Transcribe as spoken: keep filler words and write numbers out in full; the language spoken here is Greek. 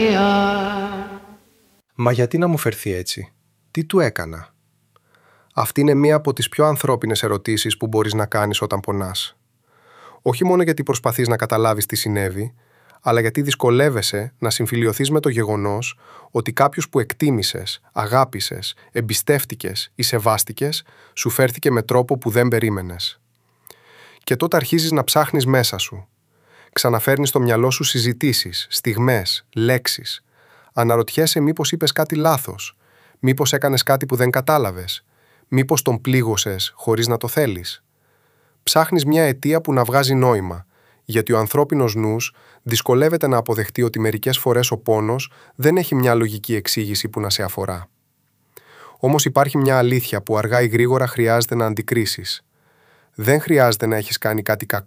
Μα γιατί να μου φερθεί έτσι? Τι του έκανα? Αυτή είναι μία από τις πιο ανθρώπινες ερωτήσεις που μπορείς να κάνεις όταν πονάς. Όχι μόνο γιατί προσπαθείς να καταλάβεις τι συνέβη, αλλά γιατί δυσκολεύεσαι να συμφιλιωθείς με το γεγονός ότι κάποιος που εκτίμησες, αγάπησες, εμπιστεύτηκες ή σεβάστηκες, σου φέρθηκε με τρόπο που δεν περίμενες. Και τότε αρχίζεις να ψάχνεις μέσα σου. Ξαναφέρνεις στο μυαλό σου συζητήσεις, στιγμές, λέξεις. Αναρωτιέσαι μήπως είπες κάτι λάθος, μήπως έκανες κάτι που δεν κατάλαβες, μήπως τον πλήγωσες χωρίς να το θέλεις. Ψάχνεις μια αιτία που να βγάζει νόημα, γιατί ο ανθρώπινος νους δυσκολεύεται να αποδεχτεί ότι μερικές φορές ο πόνος δεν έχει μια λογική εξήγηση που να σε αφορά. Όμως υπάρχει μια αλήθεια που αργά ή γρήγορα χρειάζεται να αντικρίσεις. Δεν χρειάζεται να έχεις κάνει κάτι κακό